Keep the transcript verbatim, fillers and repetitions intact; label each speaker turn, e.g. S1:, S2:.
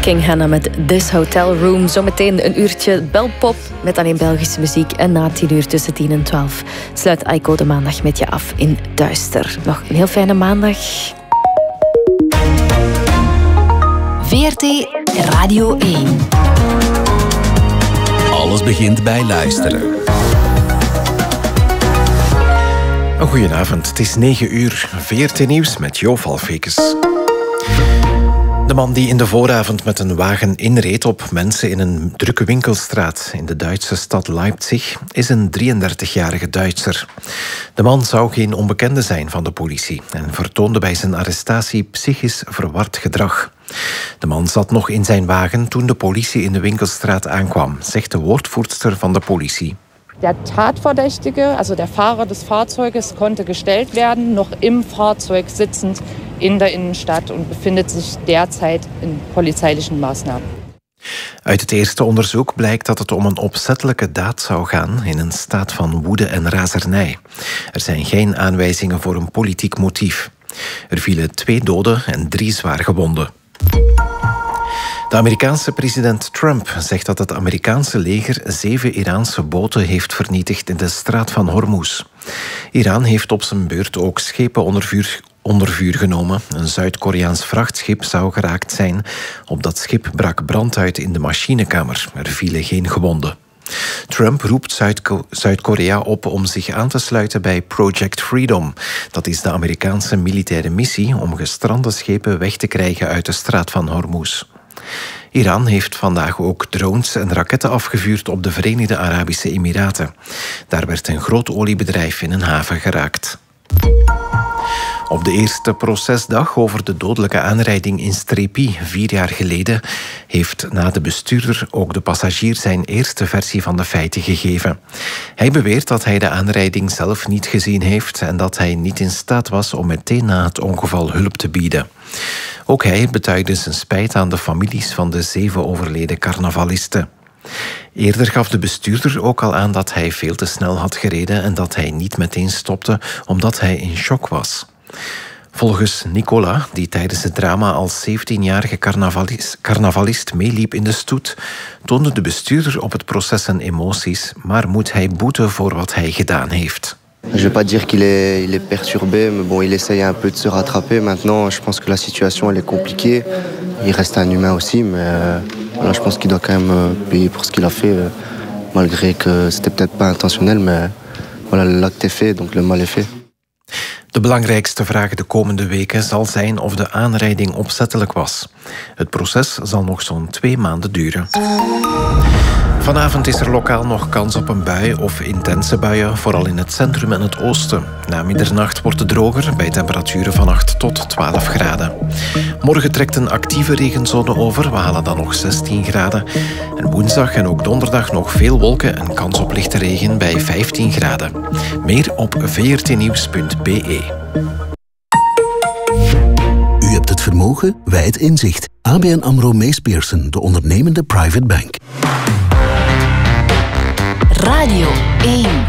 S1: King Hannah met This Hotel Room. Zometeen een uurtje belpop met alleen Belgische muziek. En na tien uur tussen tien en twaalf sluit Aiko de maandag met je af in Duister. Nog een heel fijne maandag.
S2: V R T Radio één.
S3: Alles begint bij luisteren.
S4: Een goedenavond, het is negen uur. V R T Nieuws met Jo Valfekes. De man die in de vooravond met een wagen inreed op mensen in een drukke winkelstraat in de Duitse stad Leipzig is een drieëndertigjarige Duitser. De man zou geen onbekende zijn van de politie en vertoonde bij zijn arrestatie psychisch verward gedrag. De man zat nog in zijn wagen toen de politie in de winkelstraat aankwam, zegt de woordvoerster van de politie.
S5: Der Tatverdächtige, also der Fahrer des Fahrzeuges, konnte gestellt werden, noch im Fahrzeug sitzend in der Innenstadt und befindet sich derzeit in polizeilichen Maßnahmen.
S4: Uit het eerste onderzoek blijkt dat het om een opzettelijke daad zou gaan in een staat van woede en razernij. Er zijn geen aanwijzingen voor een politiek motief. Er vielen twee doden en drie zwaar gewonden. De Amerikaanse president Trump zegt dat het Amerikaanse leger zeven Iraanse boten heeft vernietigd in de straat van Hormuz. Iran heeft op zijn beurt ook schepen onder vuur, onder vuur genomen. Een Zuid-Koreaans vrachtschip zou geraakt zijn. Op dat schip brak brand uit in de machinekamer. Er vielen geen gewonden. Trump roept Zuid- Zuid-Korea op om zich aan te sluiten bij Project Freedom. Dat is de Amerikaanse militaire missie om gestrande schepen weg te krijgen uit de straat van Hormuz. Iran heeft vandaag ook drones en raketten afgevuurd op de Verenigde Arabische Emiraten. Daar werd een groot oliebedrijf in een haven geraakt. Op de eerste procesdag over de dodelijke aanrijding in Strépy vier jaar geleden heeft na de bestuurder ook de passagier zijn eerste versie van de feiten gegeven. Hij beweert dat hij de aanrijding zelf niet gezien heeft en dat hij niet in staat was om meteen na het ongeval hulp te bieden. Ook hij betuigde zijn spijt aan de families van de zeven overleden carnavalisten. Eerder gaf de bestuurder ook al aan dat hij veel te snel had gereden en dat hij niet meteen stopte omdat hij in shock was. Volgens Nicola, die tijdens het drama als zeventienjarige carnavalist, carnavalist meeliep in de stoet, toonde de bestuurder op het proces zijn emoties, maar moet hij boeten voor wat hij gedaan heeft.
S6: Je ne vais pas dire qu'il est, il est perturbé, mais bon, il essaye un peu de se rattraper. Maintenant, je pense que la situation elle est compliquée. Il reste un humain aussi, mais euh, voilà, je pense qu'il doit quand même euh, payer pour ce qu'il a fait, euh, malgré que c'était peut-être pas intentionnel, mais voilà, l'acte est fait, donc le mal est fait.
S4: De belangrijkste vraag de komende weken zal zijn of de aanrijding opzettelijk was. Het proces zal nog zo'n twee maanden duren. Vanavond is er lokaal nog kans op een bui of intense buien, vooral in het centrum en het oosten. Na middernacht wordt het droger, bij temperaturen van acht tot twaalf graden. Morgen trekt een actieve regenzone over, we halen dan nog zestien graden. En woensdag en ook donderdag nog veel wolken en kans op lichte regen bij vijftien graden. Meer op v r t nieuws punt b e.
S3: U hebt het vermogen, wij het inzicht. A B N AMRO Mees Pierson, de ondernemende private bank.
S2: Radio één.